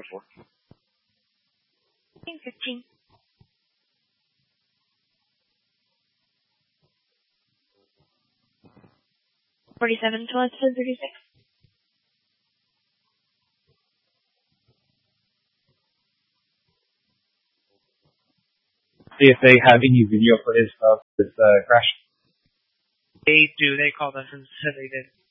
before. 15. $47 to 36. See if they have any video footage of this crash. They do. They called us and said they did.